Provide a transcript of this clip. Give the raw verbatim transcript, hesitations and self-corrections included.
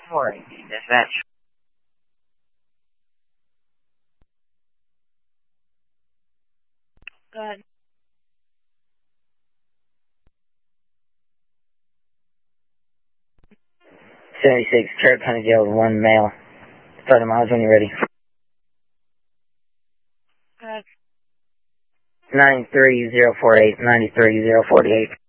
four eight, dispatch. Go ahead. seventy-six, Carroll County Jail, one male. Start the miles when you're ready. Go ahead. nine three zero four eight, nine three zero four eight.